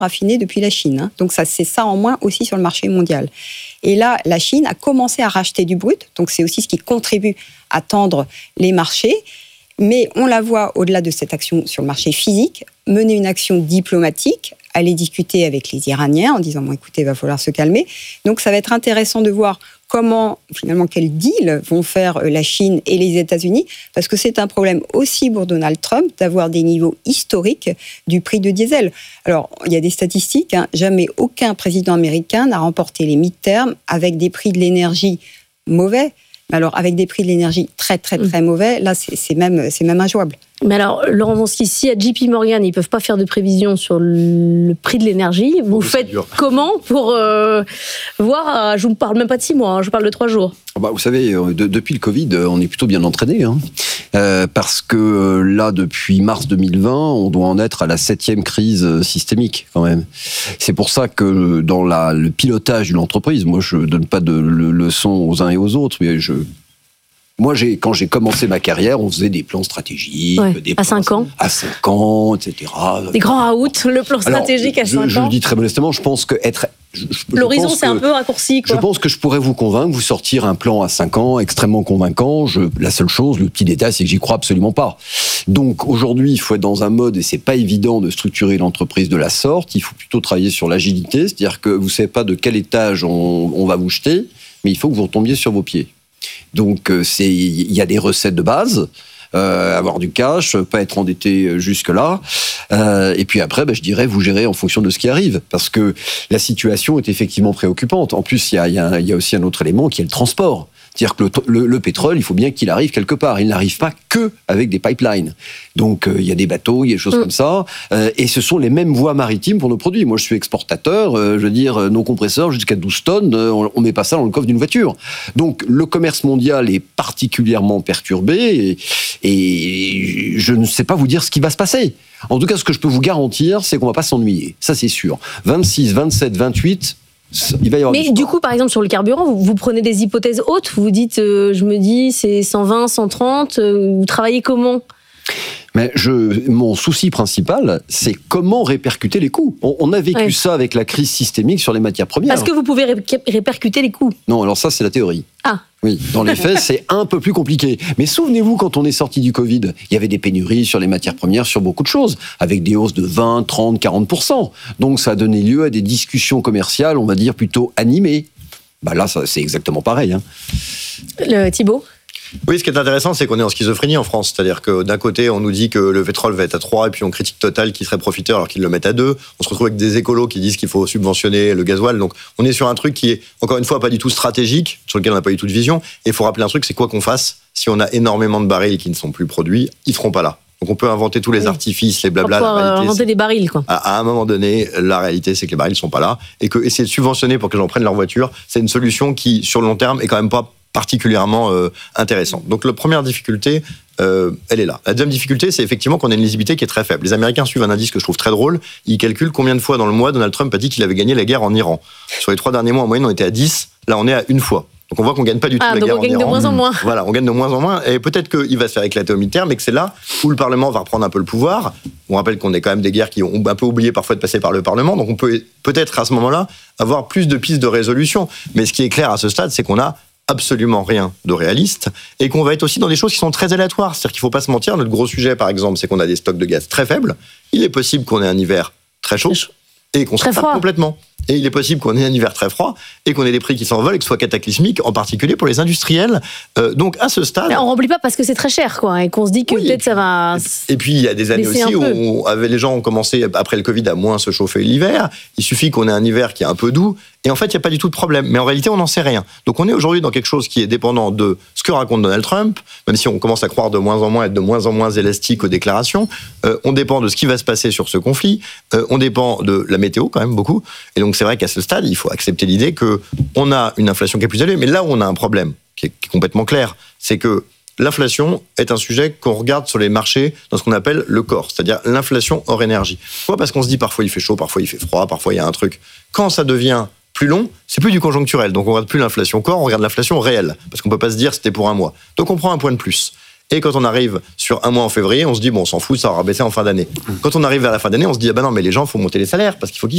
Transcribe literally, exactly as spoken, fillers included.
raffiné depuis la Chine. Hein. Donc ça, c'est ça en moins aussi sur le marché mondial. Et là, la Chine a commencé à racheter du brut, donc c'est aussi ce qui contribue à tendre les marchés. Mais on la voit, au-delà de cette action sur le marché physique, mener une action diplomatique, aller discuter avec les Iraniens en disant bon, écoutez, il va falloir se calmer. Donc ça va être intéressant de voir comment, finalement, quel deal vont faire la Chine et les États-Unis, parce que c'est un problème aussi pour Donald Trump d'avoir des niveaux historiques du prix de diesel. Alors, il y a des statistiques, hein, jamais aucun président américain n'a remporté les midterms avec des prix de l'énergie mauvais. Alors, avec des prix de l'énergie très, très, très mauvais, là, c'est, c'est, même, c'est même injouable. Mais alors, Laurent Wronski, à J P Morgan, ils ne peuvent pas faire de prévision sur le prix de l'énergie. Vous oui, faites comment pour euh, voir, je ne vous parle même pas de six mois, hein, je vous parle de trois jours. Bah, vous savez, de, depuis le Covid, on est plutôt bien entraîné, hein, euh, parce que là, depuis mars deux mille vingt, on doit en être à la septième crise systémique, quand même. C'est pour ça que dans la, le pilotage d'une entreprise, moi, je ne donne pas de leçons aux uns et aux autres, mais je... Moi, j'ai, quand j'ai commencé ma carrière, on faisait des plans stratégiques. Ouais, des à cinq ans. À cinq ans, et cetera. Des grands out, le plan stratégique Alors, à cinq ans. Je le dis très modestement, je pense que être... Je, je, L'horizon, je c'est que, un peu raccourci, quoi. Je pense que je pourrais vous convaincre, vous sortir un plan à cinq ans extrêmement convaincant. Je, la seule chose, le petit détail, c'est que j'y crois absolument pas. Donc, aujourd'hui, il faut être dans un mode, et c'est pas évident de structurer l'entreprise de la sorte. Il faut plutôt travailler sur l'agilité, c'est-à-dire que vous savez pas de quel étage on, on va vous jeter, mais il faut que vous retombiez sur vos pieds. Donc, c'est, il y a des recettes de base, euh, avoir du cash, pas être endetté jusque-là. Euh, et puis après, ben, je dirais, vous gérez en fonction de ce qui arrive. Parce que la situation est effectivement préoccupante. En plus, il y a, il y a, il y a aussi un autre élément qui est le transport. C'est-à-dire que le, le, le pétrole, il faut bien qu'il arrive quelque part. Il n'arrive pas que avec des pipelines. Donc, euh, il y a des bateaux, il y a des choses mmh. comme ça. Euh, et ce sont les mêmes voies maritimes pour nos produits. Moi, je suis exportateur. Euh, je veux dire, nos compresseurs, jusqu'à douze tonnes, euh, on ne met pas ça dans le coffre d'une voiture. Donc, le commerce mondial est particulièrement perturbé. Et, et je ne sais pas vous dire ce qui va se passer. En tout cas, ce que je peux vous garantir, c'est qu'on ne va pas s'ennuyer. Ça, c'est sûr. vingt-six, vingt-sept, vingt-huit... Il va y avoir Mais du coup, par exemple, sur le carburant, vous, vous prenez des hypothèses hautes. Vous vous dites, euh, je me dis, c'est cent vingt, cent trente. Euh, vous travaillez comment ? Mais je, mon souci principal, c'est comment répercuter les coûts. On, on a vécu ouais. ça avec la crise systémique sur les matières premières. Est-ce que vous pouvez ré- répercuter les coûts ? Non, alors ça, c'est la théorie. Ah. Oui, dans les faits, c'est un peu plus compliqué. Mais souvenez-vous, quand on est sorti du Covid, il y avait des pénuries sur les matières premières, sur beaucoup de choses, avec des hausses de vingt, trente, quarante pour cent. Donc ça a donné lieu à des discussions commerciales, on va dire, plutôt animées. Bah là, ça, c'est exactement pareil. Hein. Le, Thibault ? Oui, ce qui est intéressant, c'est qu'on est en schizophrénie en France. C'est-à-dire que d'un côté, on nous dit que le pétrole va être à trois, et puis on critique Total qui serait profiteur alors qu'ils le mettent à deux. On se retrouve avec des écolos qui disent qu'il faut subventionner le gasoil. Donc, on est sur un truc qui est, encore une fois, pas du tout stratégique, sur lequel on n'a pas du tout de vision. Et il faut rappeler un truc, c'est quoi qu'on fasse, si on a énormément de barils qui ne sont plus produits, ils seront pas là. Donc, on peut inventer tous les artifices, les blabla. On peut la inventer des barils, quoi. À, à un moment donné, la réalité, c'est que les barils sont pas là. Et que essayer de subventionner pour que les gens prennent leur voiture, c'est une solution qui, sur le long terme, est quand même pas particulièrement euh, intéressant. Donc la première difficulté, euh, elle est là. La deuxième difficulté, c'est effectivement qu'on a une lisibilité qui est très faible. Les Américains suivent un indice que je trouve très drôle. Ils calculent combien de fois dans le mois Donald Trump a dit qu'il avait gagné la guerre en Iran. Sur les trois derniers mois, en moyenne, on était à dix. Là, on est à une fois. Donc on voit qu'on gagne pas du tout ah, la donc guerre on gagne en de Iran. moins en moins. Voilà, on gagne de moins en moins. Et peut-être qu'il va se faire éclater au mi-terme, mais que c'est là où le Parlement va reprendre un peu le pouvoir. On rappelle qu'on est quand même des guerres qui ont un peu oublié parfois de passer par le Parlement. Donc on peut peut-être à ce moment-là avoir plus de pistes de résolution. Mais ce qui est clair à ce stade, c'est qu'on a absolument rien de réaliste et qu'on va être aussi dans des choses qui sont très aléatoires. C'est-à-dire qu'il ne faut pas se mentir. Notre gros sujet, par exemple, c'est qu'on a des stocks de gaz très faibles. Il est possible qu'on ait un hiver très chaud et qu'on se tape complètement. Et il est possible qu'on ait un hiver très froid et qu'on ait des prix qui s'envolent et que ce soit cataclysmique, en particulier pour les industriels. Euh, donc, à ce stade... Mais on ne remplit pas parce que c'est très cher, quoi, et qu'on se dit que oui, peut-être ça va... Et puis, il y a des années aussi où on avait, les gens ont commencé, après le Covid, à moins se chauffer l'hiver. Il suffit qu'on ait un hiver qui est un peu doux. Et en fait, il n'y a pas du tout de problème. Mais en réalité, on n'en sait rien. Donc, on est aujourd'hui dans quelque chose qui est dépendant de ce que raconte Donald Trump, même si on commence à croire de moins en moins, être de moins en moins élastique aux déclarations. Euh, on dépend de ce qui va se passer sur ce conflit. Euh, on dépend de la météo, quand même, beaucoup. Et donc, c'est vrai qu'à ce stade, il faut accepter l'idée qu'on a une inflation qui est plus élevée. Mais là où on a un problème, qui est, qui est complètement clair, c'est que l'inflation est un sujet qu'on regarde sur les marchés dans ce qu'on appelle le corps, c'est-à-dire l'inflation hors énergie. Pourquoi ? Parce qu'on se dit parfois il fait chaud, parfois il fait froid, parfois il y a un truc. Quand ça devient plus long, c'est plus du conjoncturel. Donc on regarde plus l'inflation corps, on regarde l'inflation réelle. Parce qu'on peut pas se dire c'était pour un mois. Donc on prend un point de plus. Et quand on arrive sur un mois en février, on se dit bon, on s'en fout, ça aura baissé en fin d'année. Quand on arrive vers la fin d'année, on se dit ah ben non, mais les gens, faut monter les salaires parce qu'il faut qu'ils